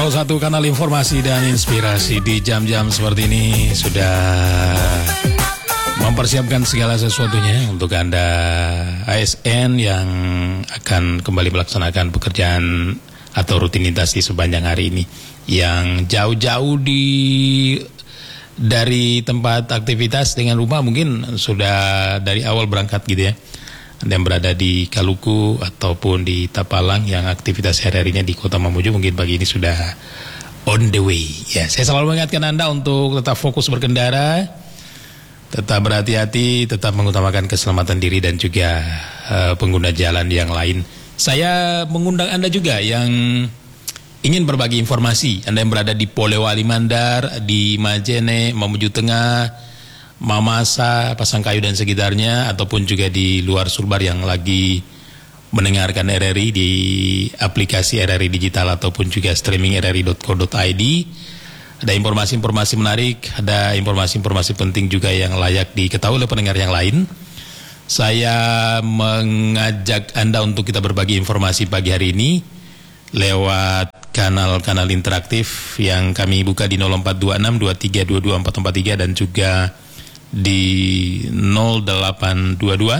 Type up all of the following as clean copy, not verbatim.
salah satu kanal informasi dan inspirasi di jam-jam seperti ini sudah mempersiapkan segala sesuatunya untuk Anda ASN yang akan kembali melaksanakan pekerjaan atau rutinitas di sepanjang hari ini. Yang jauh-jauh dari tempat aktivitas dengan rumah mungkin sudah dari awal berangkat gitu ya. Anda yang berada di Kaluku ataupun di Tapalang yang aktivitas hari-harinya di Kota Mamuju mungkin pagi ini sudah on the way. Ya, saya selalu mengingatkan Anda untuk tetap fokus berkendara, tetap berhati-hati, tetap mengutamakan keselamatan diri dan juga pengguna jalan yang lain. Saya mengundang Anda juga yang ingin berbagi informasi. Anda yang berada di Polewali Mandar, di Majene, Mamuju Tengah, Mamasa, Pasangkayu dan sekitarnya, ataupun juga di luar Sulbar yang lagi mendengarkan RRI di aplikasi RRI Digital ataupun juga streaming rri.co.id. Ada informasi-informasi menarik, ada informasi-informasi penting juga yang layak diketahui oleh pendengar yang lain. Saya mengajak Anda untuk kita berbagi informasi pagi hari ini lewat kanal-kanal interaktif yang kami buka di 0426 2322 443 dan juga di 0822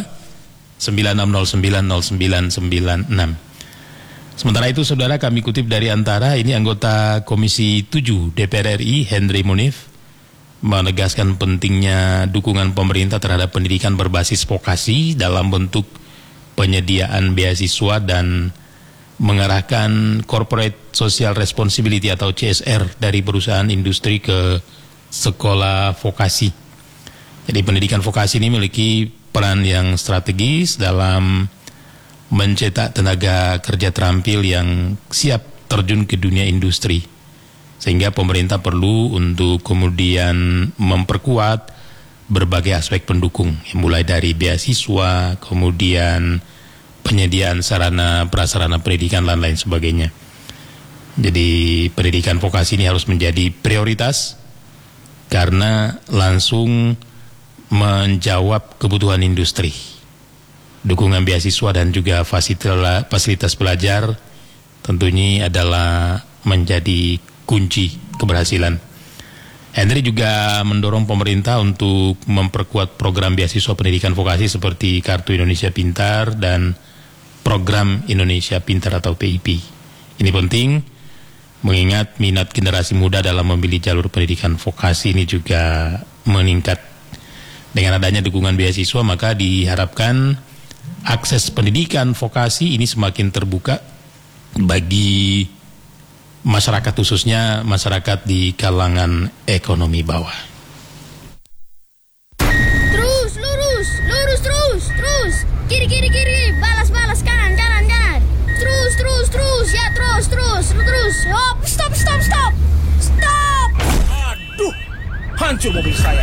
96090996. Sementara itu saudara, kami kutip dari Antara, ini anggota Komisi 7 DPR RI Henry Munif menegaskan pentingnya dukungan pemerintah terhadap pendidikan berbasis vokasi dalam bentuk penyediaan beasiswa dan mengarahkan corporate social responsibility atau CSR dari perusahaan industri ke sekolah vokasi. Jadi pendidikan vokasi ini memiliki peran yang strategis dalam mencetak tenaga kerja terampil yang siap terjun ke dunia industri. Sehingga pemerintah perlu untuk kemudian memperkuat berbagai aspek pendukung, mulai dari beasiswa, kemudian penyediaan sarana prasarana pendidikan dan lain sebagainya. Jadi pendidikan vokasi ini harus menjadi prioritas karena langsung menjawab kebutuhan industri. Dukungan beasiswa dan juga fasilitas belajar tentunya adalah menjadi kunci keberhasilan. Henry juga mendorong pemerintah untuk memperkuat program beasiswa pendidikan vokasi seperti Kartu Indonesia Pintar dan Program Indonesia Pintar atau PIP. Ini penting mengingat minat generasi muda dalam memilih jalur pendidikan vokasi ini juga meningkat. Dengan adanya dukungan beasiswa maka diharapkan akses pendidikan vokasi ini semakin terbuka bagi masyarakat, khususnya masyarakat di kalangan ekonomi bawah. Terus, kiri, balas, kanan, terus, ya terus, hop, stop. Aduh, hancur mobil saya.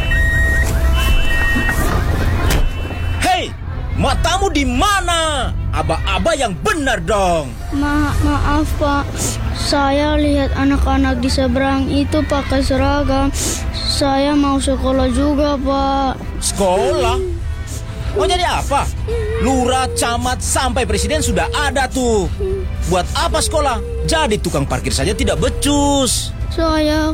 Hei, matamu di mana? Aba-aba yang benar dong. Maaf Pak, saya lihat anak-anak di seberang itu pakai seragam. Saya mau sekolah juga Pak. Sekolah? Mau jadi apa? Lurah, camat, sampai presiden sudah ada tuh. Buat apa sekolah? Jadi tukang parkir saja tidak becus. Saya